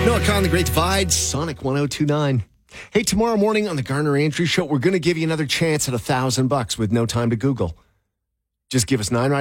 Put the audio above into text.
Noah Khan, The Great Divide, Sonic 1029. Hey, tomorrow morning on the Garner Andrews Show, we're going to give you another chance at $1,000 with no time to Google. Just give us 9 right